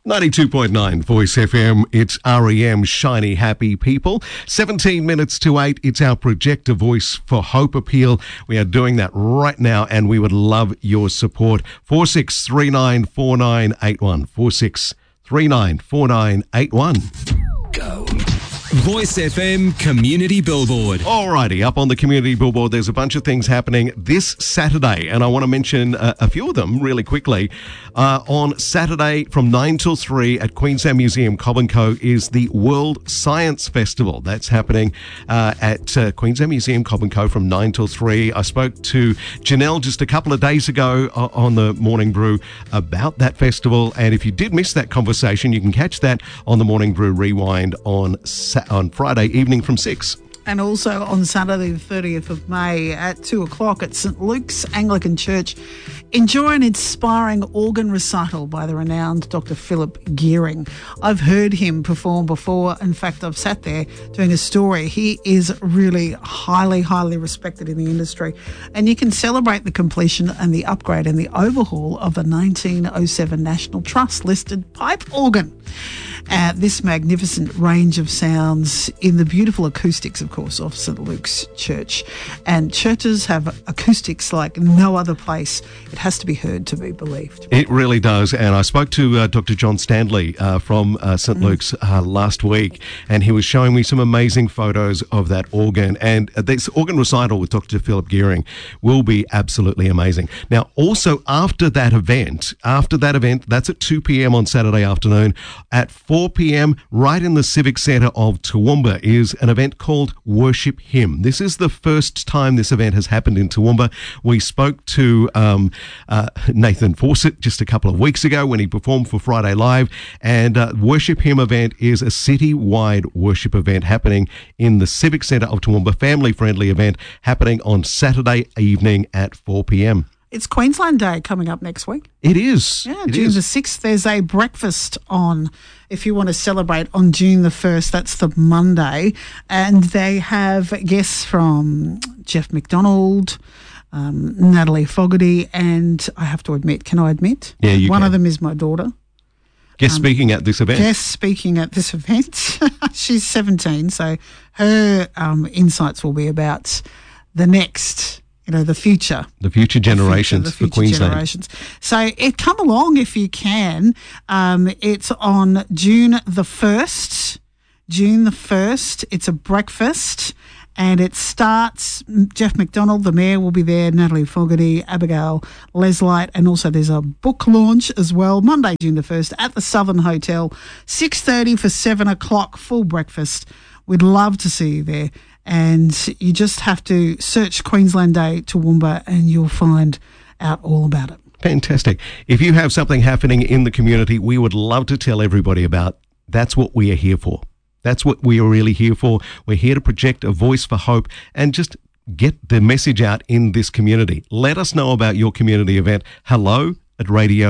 92.9 Voice FM, it's REM Shiny Happy People. 17 minutes to 8, it's our Projector Voice for Hope appeal. We are doing that right now and we would love your support. 46394981. 46394981. Go. Voice FM Community Billboard. Alrighty, up on the Community Billboard, there's a bunch of things happening this Saturday, and I want to mention a few of them really quickly. On Saturday from 9 till 3 at Queensland Museum, Cobb & Co. is the World Science Festival. That's happening at Queensland Museum, Cobb & Co. from 9 till 3. I spoke to Janelle just a couple of days ago on the Morning Brew about that festival, and if you did miss that conversation, you can catch that on the Morning Brew Rewind on Friday evening from 6. And also on Saturday the 30th of May at 2 o'clock at St Luke's Anglican Church, enjoy an inspiring organ recital by the renowned Dr. Philip Gearing. I've heard him perform before. In fact, I've sat there doing a story. He is really highly, highly respected in the industry. And you can celebrate the completion and the upgrade and the overhaul of the 1907 National Trust listed pipe organ. This magnificent range of sounds in the beautiful acoustics, of course, of St Luke's Church. And churches have acoustics like no other place. It has to be heard to be believed. It really does. And I spoke to Dr. John Stanley from St Luke's last week, and he was showing me some amazing photos of that organ. And this organ recital with Dr. Philip Gearing will be absolutely amazing. Now, also after that event, that's at 2 p.m. on Saturday afternoon, at 4 p.m. right in the Civic Centre of Toowoomba is an event called Worship Him. This is the first time this event has happened in Toowoomba. We spoke to Nathan Fawcett just a couple of weeks ago when he performed for Friday Live, and Worship Him event is a city-wide worship event happening in the Civic Centre of Toowoomba, family-friendly event happening on Saturday evening at 4 p.m. It's Queensland Day coming up next week. It is. Yeah, June the 6th. There's a breakfast on, if you want to celebrate on June the 1st, that's the Monday. And they have guests from Jeff McDonald, Natalie Fogarty, and I have to admit, can I admit? Yeah, you One can. of them is my daughter. Guest speaking at this event. She's 17, so her insights will be about the next... the future. The future generations for Queensland. Generations. So come along if you can. It's on June the 1st. June the 1st. It's a breakfast and it starts, Jeff McDonald, the Mayor, will be there, Natalie Fogarty, Abigail Leslight, and also there's a book launch as well, Monday, June the 1st at the Southern Hotel, 6:30 for 7 o'clock, full breakfast. We'd love to see you there. And you just have to search Queensland Day Toowoomba and you'll find out all about it. Fantastic. If you have something happening in the community, we would love to tell everybody about. That's what we are here for. That's what we are really here for. We're here to project a voice for hope and just get the message out in this community. Let us know about your community event. Hello at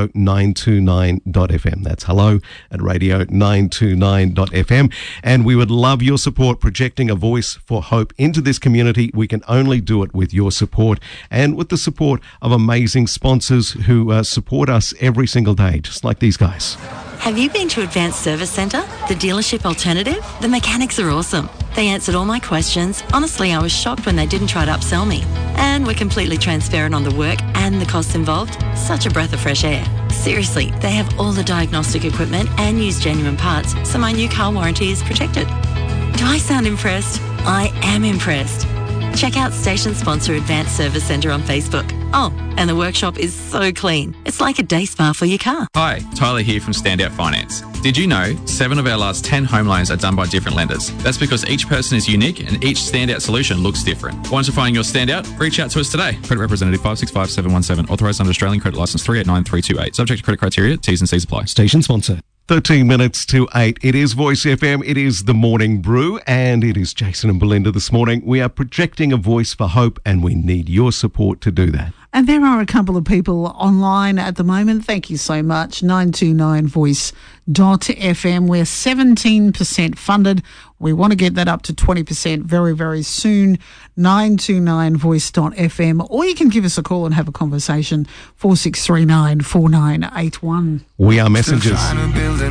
radio929.fm. That's hello at radio929.fm. And we would love your support projecting a voice for hope into this community. We can only do it with your support and with the support of amazing sponsors who support us every single day, just like these guys. Have you been to Advanced Service Centre, the dealership alternative? The mechanics are awesome. They answered all my questions. Honestly, I was shocked when they didn't try to upsell me. And were completely transparent on the work and the costs involved. Such a breath of fresh air. Seriously, they have all the diagnostic equipment and use genuine parts, so my new car warranty is protected. Do I sound impressed? I am impressed. Check out station sponsor Advanced Service Centre on Facebook. Oh, and the workshop is so clean. It's like a day spa for your car. Hi, Tyler here from Standout Finance. Did you know 7 of our last 10 home loans are done by different lenders? That's because each person is unique and each Standout solution looks different. Want to find your standout? Reach out to us today. Credit representative 565717, authorised under Australian Credit Licence 369328. Subject to credit criteria, T's and C's apply. Station sponsor. 13 minutes to 8. It is Voice FM. It is the Morning Brew, and it is Jason and Belinda this morning. We are projecting a voice for hope, and we need your support to do that. And there are a couple of people online at the moment. Thank you so much. 929voice.fm. We're 17% funded. We want to get that up to 20% very, very soon. 929voice.fm. Or you can give us a call and have a conversation. 4639 4981. We are messengers.